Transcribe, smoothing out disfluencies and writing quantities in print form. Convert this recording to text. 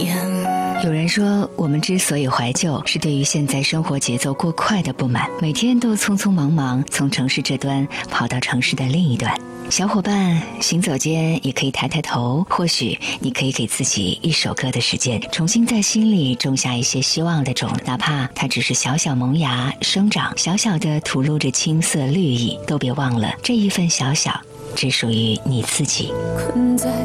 有人说，我们之所以怀旧，是对于现在生活节奏过快的不满，每天都匆匆忙忙从城市这端跑到城市的另一端。小伙伴，行走间也可以抬抬头，或许你可以给自己一首歌的时间，重新在心里种下一些希望的种，哪怕它只是小小萌芽生长，小小的吐露着青涩绿意，都别忘了这一份小小只属于你自己。 困在